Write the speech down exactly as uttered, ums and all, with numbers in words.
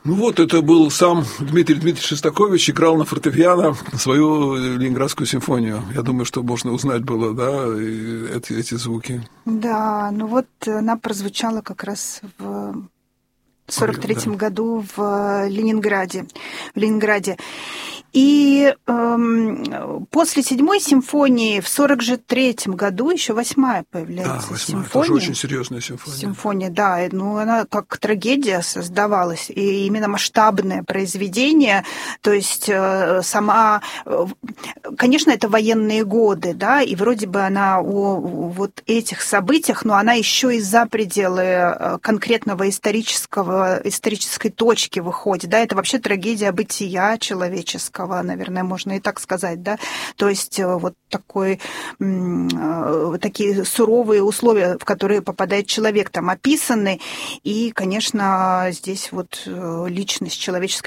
Ну вот, это был сам Дмитрий Дмитриевич Шостакович, играл на фортепиано свою Ленинградскую симфонию. Я думаю, что можно узнать было, да, эти, эти звуки. Да, ну вот она прозвучала как раз в сорок третьем да. году в Ленинграде. В Ленинграде. И эм, после седьмой симфонии в сорок третьем году еще восьмая появляется. Да, восьмая, симфония. тоже очень серьезная симфония. Симфония, да, ну она как трагедия создавалась, и именно масштабное произведение, то есть э, сама, э, конечно, это военные годы, да, и вроде бы она о, о вот этих событиях, но она еще и за пределы конкретного исторического, исторической точки выходит, да, это вообще трагедия бытия человеческого, наверное, можно и так сказать, да, то есть вот такой, такие суровые условия, в которые попадает человек, там описаны, и, конечно, здесь вот личность человеческая